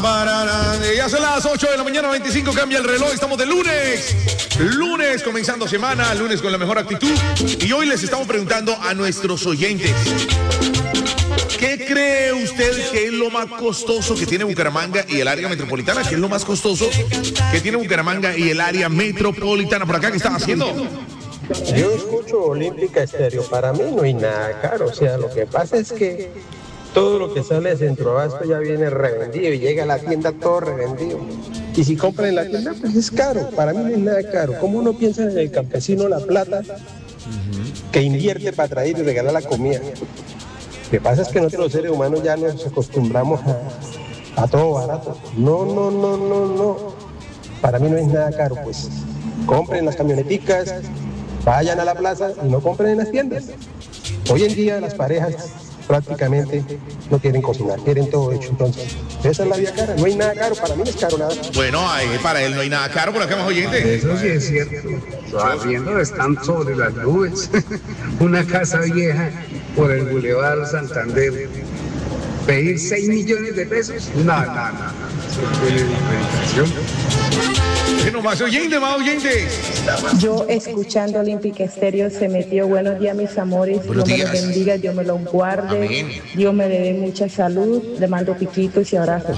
Ya son las 8 de la mañana, 25, cambia el reloj, estamos de lunes. Lunes, comenzando semana, lunes con la mejor actitud. Y hoy les estamos preguntando a nuestros oyentes, ¿qué cree usted que es lo más costoso que tiene Bucaramanga y el área metropolitana? ¿Qué es lo más costoso que tiene Bucaramanga y el área metropolitana? Por acá, ¿qué están haciendo? Yo escucho Olímpica Estéreo, para mí no hay nada caro, o sea, lo que pasa es que todo lo que sale de Centro Abasto ya viene revendido y llega a la tienda todo revendido. Y si compran en la tienda, pues es caro, para mí no es nada caro. ¿Cómo uno piensa en el campesino La Plata que invierte para traer y regalar la comida? Lo que pasa es que nosotros los seres humanos ya nos acostumbramos a todo barato. No. Para mí no es nada caro, pues. Compren las camioneticas, vayan a la plaza y no compren en las tiendas. Hoy en día las parejas prácticamente no quieren cocinar, quieren todo hecho. Entonces, esa es la vía cara. No hay nada caro, para mí no es caro nada. Bueno, para él no hay nada caro, por acá más oyentes. Eso sí es cierto. Los arriendos están sobre las nubes. Una casa vieja por el Boulevard Santander. Pedir 6 millones de pesos. No. Bueno, más oyentes. Yo escuchando Olímpica Estéreo se metió. Buenos días, mis amores. Buenos Dios días. me los bendiga, Dios me los guarde. Amén. Dios me le dé mucha salud. Le mando piquitos y abrazos.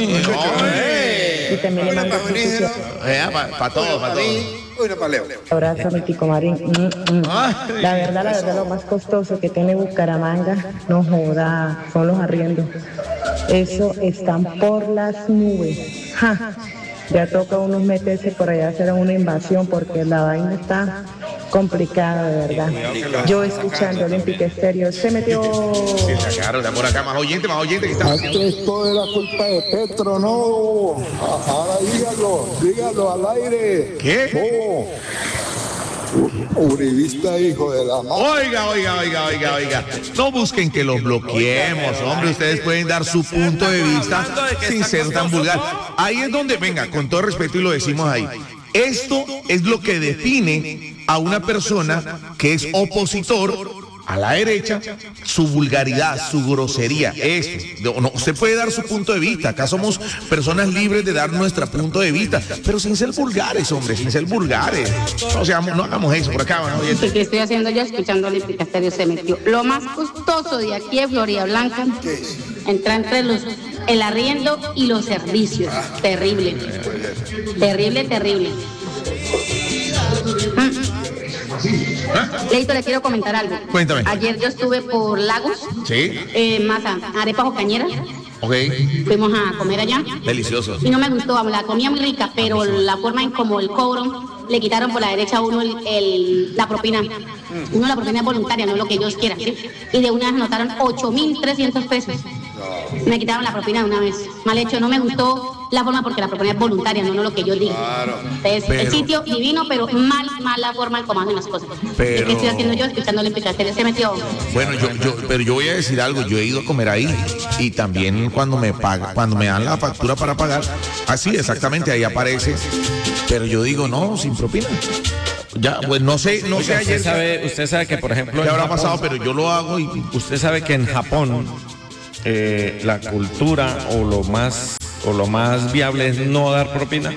Y también le mando piquitos y Para todos. abrazos a mi Tico Marín. La verdad, lo más costoso que tiene Bucaramanga, no joda, son los arriendos. Eso están por las nubes. Ja. Ya toca unos meterse por allá, hacer una invasión porque la vaina está complicada, de verdad. Yo escuchando Olímpica Estéreo, se metió. Claro, está por acá más oyentes que están haciendo. Esto es la culpa de Petro, no. Ahora dígalo al aire. ¿Qué? No. Uribista, hijo de la madre. Oiga. No busquen que los bloqueemos, hombre. Ustedes pueden dar su punto de vista sin ser tan vulgar. Ahí es donde, venga, con todo respeto y lo decimos ahí. Esto es lo que define a una persona que es opositor a la derecha, su vulgaridad, su grosería. Usted puede dar su punto de vista. Acá somos personas libres de dar nuestro punto de vista, pero sin ser vulgares, hombre, sin ser vulgares. No hagamos eso por acá, ¿no? ¿Qué estoy haciendo yo? Escuchando Olímpica Estéreo se metió. Lo más costoso de aquí en Florida Blanca entra entre el arriendo y los servicios. Terrible. Leito, le quiero comentar algo. Cuéntame. Ayer yo estuve por Lagos. Sí. Arepas o cañeras. Ok. Fuimos a comer allá. Delicioso. Y no me gustó, la comida muy rica, pero la forma en como el cobro, le quitaron por la derecha a uno la propina. Uno la propina es voluntaria, no es lo que ellos quieran, ¿sí? Y de una vez anotaron 8.300 pesos. Me quitaron la propina de una vez. Mal hecho, no me gustó la forma porque la propina es voluntaria, no lo que yo digo. Claro. Entonces, el sitio divino, pero mal la forma en cómo hacen las cosas. Pero... ¿Qué estoy haciendo yo? Escuchando Olímpica Estéreo se metió. Bueno, pero yo voy a decir algo. Yo he ido a comer ahí y también cuando me dan la factura para pagar, así exactamente ahí aparece. Pero yo digo no, sin propina. Ya, pues no sé ayer. Usted sabe que, por ejemplo, ¿Qué habrá pasado? Pero yo lo hago y usted sabe que en Japón la cultura o lo más viable es no dar propina.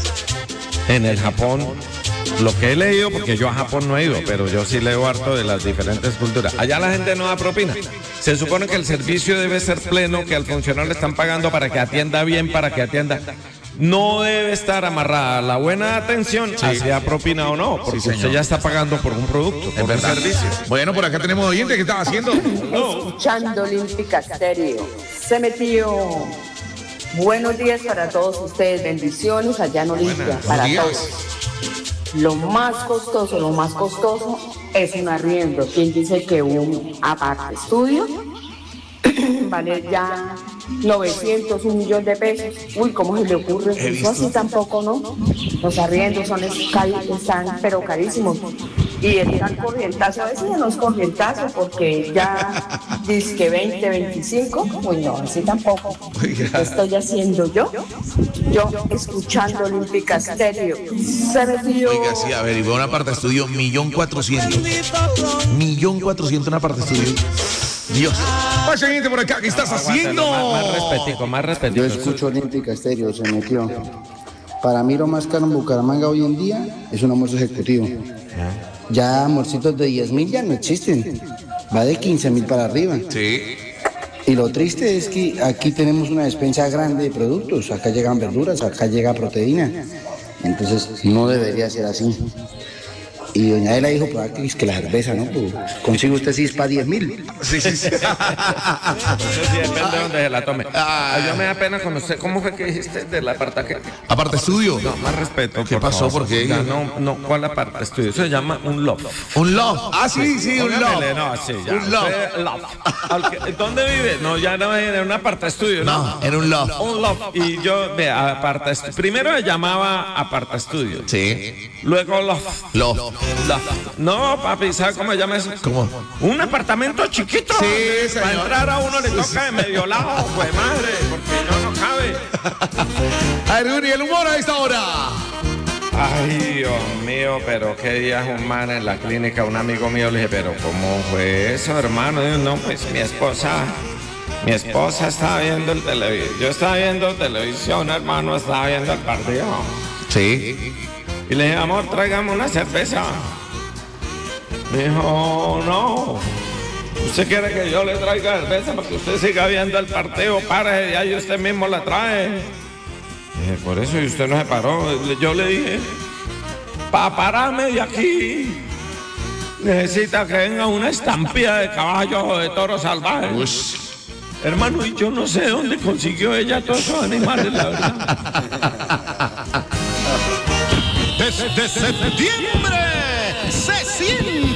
En el Japón, lo que he leído, porque yo a Japón no he ido, pero yo sí leo harto de las diferentes culturas. Allá la gente no da propina. Se supone que el servicio debe ser pleno, que al funcionario le están pagando para que atienda bien, No debe estar amarrada la buena atención, sea propina o no, porque usted ya está pagando por un producto, por un servicio. Bueno, por acá tenemos oyentes que están haciendo. Escuchando Olímpica Estéreo. Se metió. Buenos días para todos ustedes. Bendiciones allá en Olimpia. Para todos. Lo más costoso es un arriendo. ¿Quién dice que un aparte estudio vale ya 900, 1 millón de pesos? Uy, ¿cómo se le ocurre? Eso así tampoco, ¿no? Los arriendos están pero carísimos. Y el gran corrientazo, a veces no es corrientazo porque ya dice que 20, 25, uy no, así tampoco. ¿Qué estoy haciendo yo? Yo escuchando Olímpica Estéreo. Oiga, sí, a ver, y veo una parte de estudio, 1.400.000. 1.400.000 una parte de estudio. Dios. Más gente por acá, ¿qué estás haciendo? Más respetico. Yo escucho Olímpica Estéreo, se metió. Para mí lo más caro en Bucaramanga hoy en día es un almuerzo ejecutivo. Ya almuercitos de 10.000 ya no existen. Va de 15.000 para arriba. Sí. Y lo triste es que aquí tenemos una despensa grande de productos. Acá llegan verduras, acá llega proteína. Entonces no debería ser así. Y doña Adela dijo, pues que es que la cerveza, ¿no? Pues, consigue usted si es para 10.000. Sí. Eso sí depende de donde se la tome. Yo me da pena conocer, ¿cómo fue que dijiste del apartaje? Aparte estudio. No, más respeto. ¿Qué pasó? ¿Por qué? No, ¿cuál aparte estudio? Eso se llama un loft. Un love. Sí, un love. No, sí, ya. Un love. ¿Dónde vive? No, ya no en un aparta estudio, ¿no? No, en un love. Un loft. Y yo, vea, aparta estudio. Primero se llamaba aparta estudio. Sí. Luego loft. Love. No, papi, ¿sabes cómo se llama eso? ¿Cómo? Un apartamento chiquito. Sí, Para señor. entrar a uno le toca de medio lado, pues madre, porque no cabe. A ver, Uri, el humor a esta hora. Ay, Dios mío, pero qué día es un man en la clínica. Un amigo mío le dije, pero ¿cómo fue eso, hermano? Digo, no, pues mi esposa estaba viendo el televisor. Yo estaba viendo televisión, hermano, estaba viendo el partido. Sí. Y le dije, amor, tráigame una cerveza. Me dijo, no. ¿Usted quiere que yo le traiga cerveza para que usted siga viendo el partido? Párese de ahí, usted mismo la trae. Dije, por eso, y usted no se paró. Yo le dije, para pararme de aquí, necesita que venga una estampida de caballos o de toros salvajes. Ush. Hermano, y yo no sé dónde consiguió ella todos esos animales, la verdad. Desde septiembre se siente